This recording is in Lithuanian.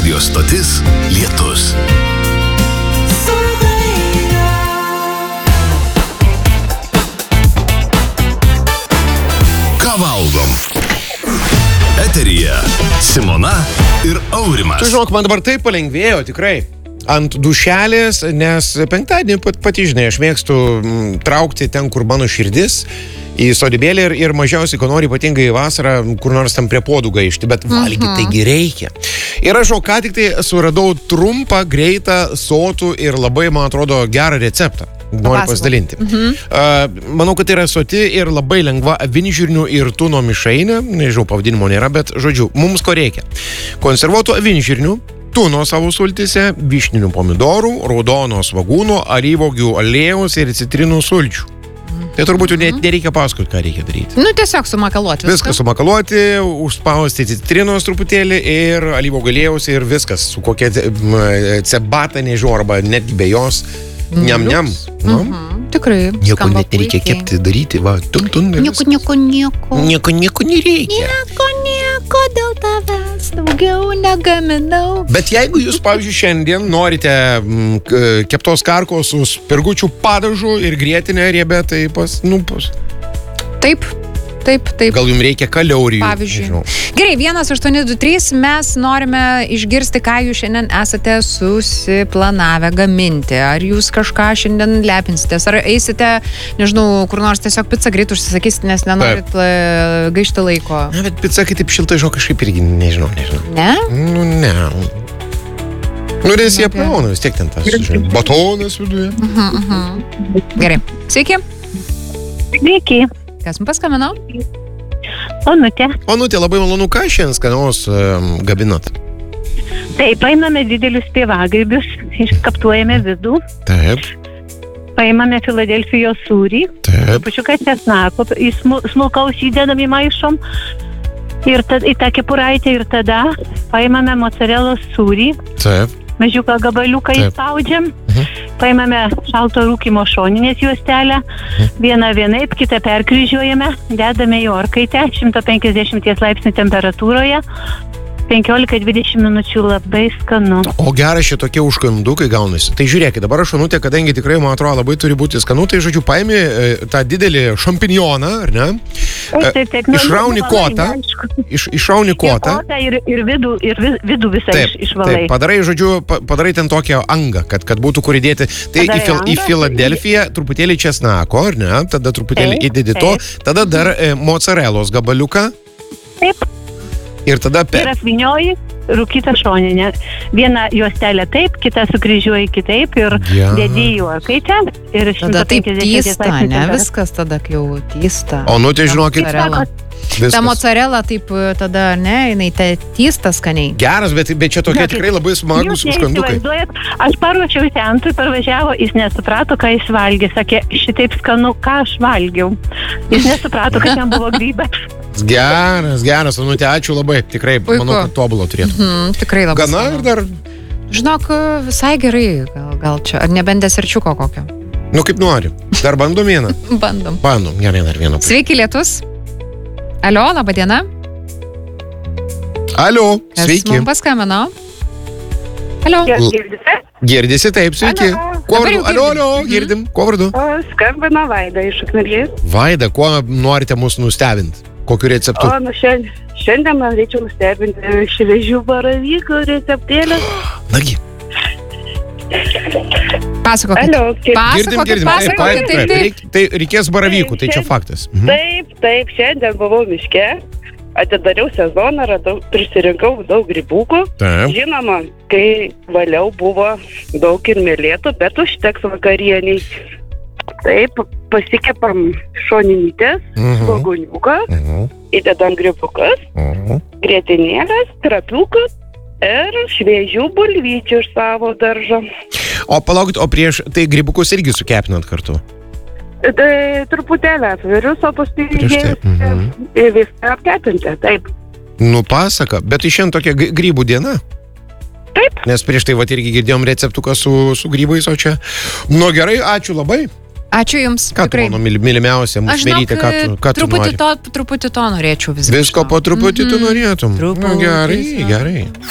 Radio stotis Lietus. Ką valgom? Eteryje Simona ir Aurimas. Tu žinok, man dabar taip palengvėjo, tikrai. Ant dušelės, nes penktadienį pati žinai, aš mėgstu traukti ten, kur mano širdis, į sodybėlį ir mažiausiai, ko nori, ypatingai vasarą, kur nors tam prie podų gaišti, bet valgyti taigi reikia. Ir aš ką tik tai suradau trumpą, greitą, sotų ir labai, man atrodo, gerą receptą. Noriu pasidalinti. Manau, kad tai yra soti ir labai lengva avinžirnių ir tuno mišrainė. Nežinau, pavadinimo nėra, bet žodžiu, mums ko reikia. Konservuotų avinžirnių, tuno savo sultyse, vyšninių pomidorų, raudono svagūno, alyvuogių aliejaus ir citrinų sulčių. Tai turbūt jau nereikia pasakoti, ką reikia daryti. Nu, tiesiog sumakaluoti viską sumakaluoti, užspausti citrinos truputėlį ir alyvuogių aliejaus ir viskas. Su kokia cebata, nežinau, arba netgi be jos. Niam. Tikrai. Nieko net nereikia kepti, daryti, va, tun. Nieko nereikia. Nieko dėl tavęs daugiau negaminau. Bet jeigu jūs, pavyzdžiui, šiandien norite keptos karkos su spirgučių padažu ir grietinę riebę, tai Taip. Gal jums reikia kalorijų? Pavyzdžiui. Gerai, 1823 mes norime išgirsti, ką jūs šiandien esate susiplanavę gaminti. Ar jūs kažką šiandien lepinsitės, ar eisite, nežinau, kur nors tiesiog pizzą greit užsisakysite, nes nenorit gaišti laiko. Na, bet pizza, kai taip šiltai, žinau, kažkaip irgi nežinau. Ne? Nu, ne. Nu, nes jie plauna, vis tiek ten tas, batonas viduje. Gerai. Sveiki. Sveiki. Kas mums paskambino? Onutė, labai malonu, ką šiandien skanaus gabinat? Taip, paimame didelius pievagrybius, iškaptuojame vidų. Taip. Paimame Filadelfijos sūrį. Taip. Pučiuką česnako, smulkaus įdedam į maišom. Ir į tą kepuraitę ir tada paimame mocarelos sūrį. Taip. Mažiuką gabaliuką įspaudžiam. Paimame šalto rūkymo šoninės juostelę. Vieną vienaip, kitą perkryžiuojame. Dedame į orkaitę 150 laipsnių temperatūroje. 15-20 minučių, labai skanu. O geras šitokie užkandukai gaunasi. Tai žiūrėkit, dabar Onutė, kadangi tikrai, man atrodo, labai turi būti skanu, tai žodžiu, paimi tą didelį šampinjoną, ar ne? Taip. Išrauni kotą. Išrauni kotą. Ir vidų visą išvalai. Taip, padarai ten tokią angą, kad būtų kur įdėti. Tai į Filadelfiją truputėlį česnako, ar ne? Tada truputėlį įdėdi to. Tada dar mocarelos gabaliuką. Taip. Ir tada ir apvynioji rūkytą šoninę. Vieną juostelę taip, kitą sukryžiuoji kitaip ir dedi į orkaitę. Ir tada taip tysta, ne? Viskas tada jau tysta. O nu tai žinokit. Ta mozzarella taip tada, ne, jinai tysta skaniai. Geras, bet čia tokie tikrai labai smagus užkandukai. Aš paruošiau sentui, parvažiavo, jis nesuprato, ką jis valgė. Sakė, šitaip skanu, ką aš valgiau. Jis nesuprato, kad ten buvo grybas. Geras, Onutė, ačiū labai. Tikrai, manau, kad tobulo turėtų. Tikrai labai. Gana ir dar... Žinok, visai gerai, gal čia, ar nebent deserčiuko kokio? Nu, kaip nori. Dar bandom vieną? Bandom, gerai, dar vieną. Sveiki, Lietus. Alio, laba diena. Alio, sveiki. Kas mums paskambino? Alio. Girdisi, taip, sveiki. Kuo vardu? Alio, girdim. Kuo vardu? Skambina Vaida iš Ukmergės. Vaida, kuo norite mus nustebinti? Kokiu receptu? Šiandien norėčiau nustebinti šviežių baravykų receptėlę. Nagi. Pasakokit. Girdim. Taip. Tai reikės baravykų, tai čia faktas. Taip, šiandien buvau miške, atidariau sezoną, prisirinkau daug grybukų. Taip. Žinoma, kai valiau buvo daug ir mėlėtų, bet užteks vakarieniai. Taip, pasikepam šoninytės, svogūniuką, įdedam grybukus, grietinėlės, trapiukus ir šviežių bulvyčių iš savo daržo. O palaukit, o prieš tai grybukus irgi sukepinat kartu? Tai truputėlį atvirius, o paskui viską apkepinti, taip. Nu, pasaka, bet tai šiandien tokia grybų diena? Taip. Nes prieš tai irgi girdėjom receptuką su grybais, o čia... Nu, gerai, ačiū labai. Ačiū Jums. Ką tu, mano mylimiausia, mūsų meryti, ką tu nori? Truputį to norėčiau viską. Visko po truputį tu norėtum. Gerai.